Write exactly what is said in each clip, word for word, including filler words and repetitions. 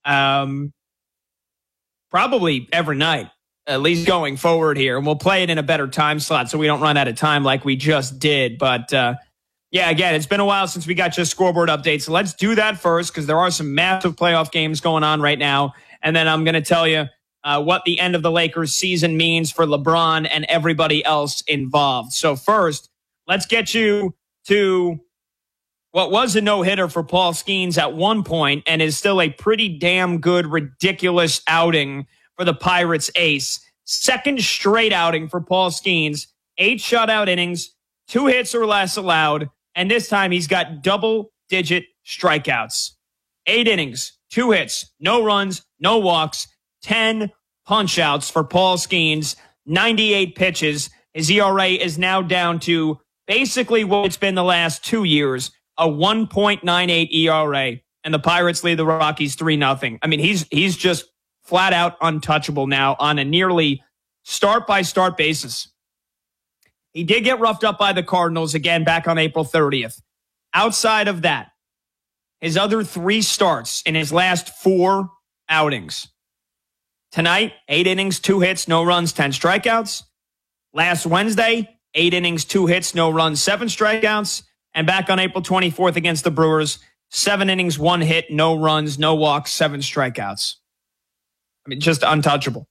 Um, probably every night, at least going forward here. And we'll play it in a better time slot so we don't run out of time like we just did. But, uh, yeah, again, it's been a while since we got just scoreboard updates. So let's do that first because there are some massive playoff games going on right now. And then I'm going to tell you uh, what the end of the Lakers season means for LeBron and everybody else involved. So first, let's get you to what was a no-hitter for Paul Skeens at one point and is still a pretty damn good, ridiculous outing for the Pirates ace. Second straight outing for Paul Skeens. Eight shutout innings, two hits or less allowed, and this time he's got double-digit strikeouts. Eight innings, two hits, no runs, no walks, ten punch-outs for Paul Skeens, ninety-eight pitches. His E R A is now down to basically what it's been the last two years, a one point nine eight E R A, and the Pirates lead the Rockies three nothing. I mean, he's he's just flat out untouchable now on a nearly start-by-start basis. He did get roughed up by the Cardinals again back on April thirtieth. Outside of that, his other three starts in his last four outings. Tonight, eight innings, two hits, no runs, ten strikeouts. Last Wednesday, eight innings, two hits, no runs, seven strikeouts. And back on April twenty-fourth against the Brewers, seven innings, one hit, no runs, no walks, seven strikeouts. I mean, just untouchable.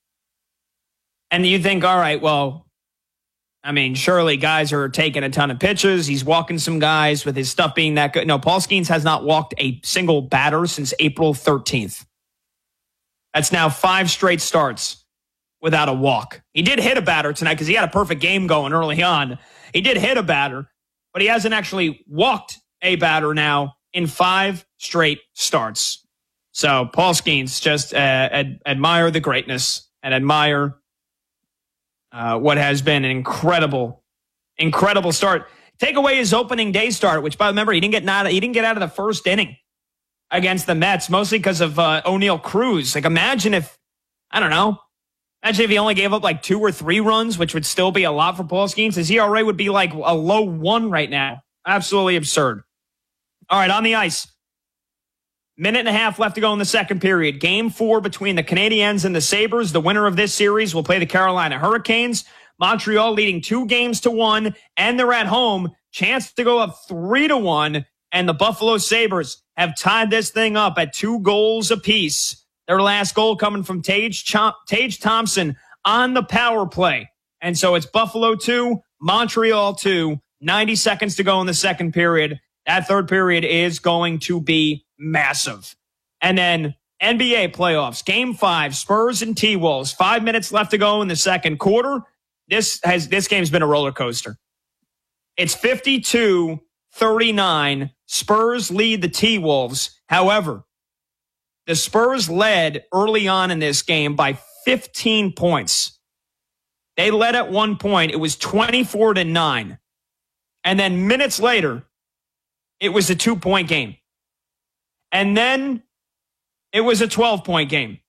And you think, all right, well, I mean, surely guys are taking a ton of pitches. He's walking some guys with his stuff being that good. No, Paul Skeens has not walked a single batter since April thirteenth. That's now five straight starts without a walk. He did hit a batter tonight because he had a perfect game going early on. He did hit a batter, but he hasn't actually walked a batter now in five straight starts. So Paul Skeens, just uh, ad- admire the greatness and admire uh, what has been an incredible, incredible start. Take away his opening day start, which, by the way, remember, he didn't get not he didn't get out of the first inning against the Mets, mostly because of uh, O'Neal Cruz. Like, imagine if, I don't know, imagine if he only gave up like two or three runs, which would still be a lot for Paul Skeens. His E R A would be like a low one right now. Absolutely absurd. All right, on the ice. Minute and a half left to go in the second period. Game four between the Canadiens and the Sabres. The winner of this series will play the Carolina Hurricanes. Montreal leading two games to one, and they're at home. Chance to go up three to one, and the Buffalo Sabres have tied this thing up at two goals apiece. Their last goal coming from Tage, Chom- Tage Thompson on the power play. And so it's Buffalo two, Montreal two, ninety seconds to go in the second period. That third period is going to be massive. And then N B A playoffs, game five, Spurs and T-Wolves. Five minutes left to go in the second quarter. This has this game's been a roller coaster. It's fifty-two thirty-nine. Spurs lead the T-Wolves. However, the Spurs led early on in this game by fifteen points. They led at one point. It was twenty-four to nine. And then minutes later, it was a two-point game. And then it was a twelve-point game.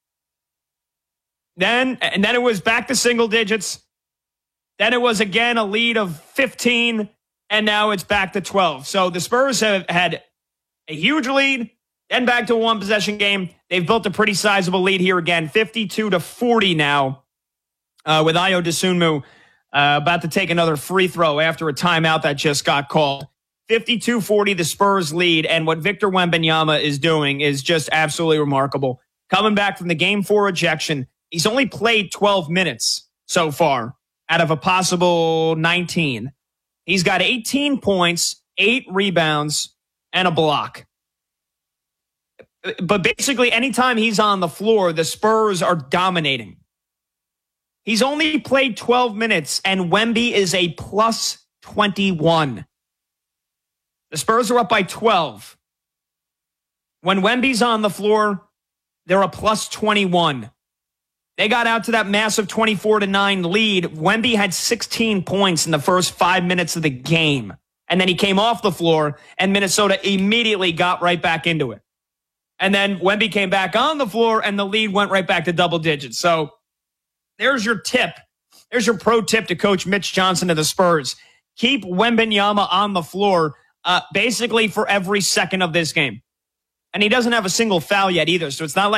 Then, and then it was back to single digits. Then it was again a lead of fifteen, and now it's back to twelve. So the Spurs have had a huge lead, then back to a one-possession game. They've built a pretty sizable lead here again, fifty-two to forty now, uh, with Ayo Dosunmu uh, about to take another free throw after a timeout that just got called. fifty-two forty, the Spurs lead, and what Victor Wembanyama is doing is just absolutely remarkable. Coming back from the game four ejection, he's only played twelve minutes so far out of a possible nineteen. He's got eighteen points, eight rebounds, and a block. But basically, anytime he's on the floor, the Spurs are dominating. He's only played twelve minutes, and Wemby is a plus twenty-one. The Spurs are up by twelve. When Wemby's on the floor, they're a plus twenty-one. They got out to that massive twenty-four to nine lead. Wemby had sixteen points in the first five minutes of the game. And then he came off the floor, and Minnesota immediately got right back into it. And then Wemby came back on the floor, and the lead went right back to double digits. So there's your tip. There's your pro tip to Coach Mitch Johnson of the Spurs. Keep Wembanyama on the floor uh, basically for every second of this game. And he doesn't have a single foul yet either, so it's not like